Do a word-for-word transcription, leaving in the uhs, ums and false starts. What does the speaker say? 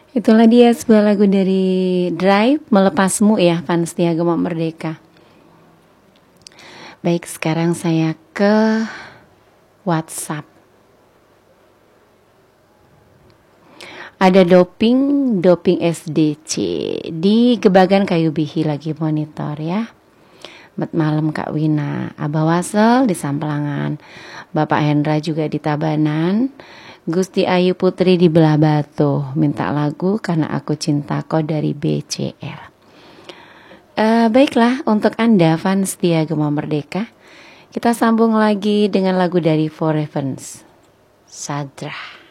Itulah dia sebuah lagu dari Drive, Melepasmu ya, Fans Setia Gema Merdeka. Baik, sekarang saya ke WhatsApp. Ada doping, doping S D C di Gebagan Kayu Bihi lagi monitor ya. Selamat malam Kak Wina, Abah Wasel di Sampelangan, Bapak Hendra juga di Tabanan, Gusti Ayu Putri di Belah Batu, minta lagu Karena Aku Cinta Kau dari B C L. Uh, baiklah, untuk Anda fans setia Gema Merdeka, kita sambung lagi dengan lagu dari Four Heavens, Sadra.